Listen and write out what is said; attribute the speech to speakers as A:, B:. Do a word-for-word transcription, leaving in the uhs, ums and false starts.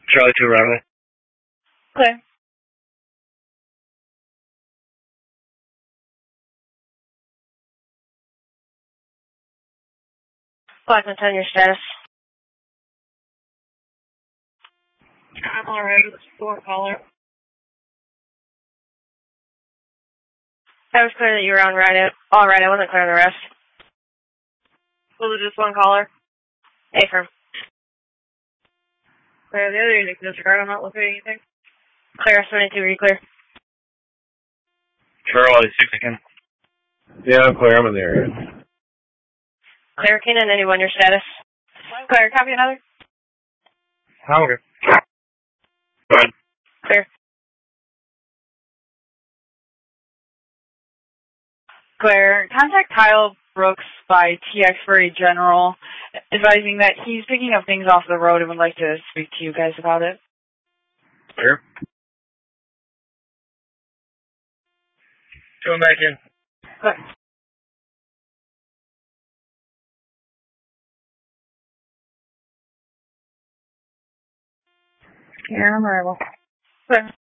A: Charlie two runway.
B: Clear.
C: Blackman ten, your status.
B: I'm alright with the four caller.
C: I was clear that you were on right. All right, I wasn't clear on the rest.
B: Was it just one caller?
C: A firm.
B: Clear. The other unit can disregard. I'm not looking at anything.
C: Clear, seventy-two, are you clear?
A: Charlie six again.
D: Yeah, I'm clear. I'm in the area.
C: Clear, Keenan, anyone, your status?
B: Clear. Copy another.
A: I'm okay. Go ahead.
C: Clear.
B: Clear. Contact Kyle Brooks by T X for a general, advising that he's picking up things off the road and would like to speak to you guys about it.
A: Clear. Going back in.
B: Clear. Yeah, I'm arrival. Clear.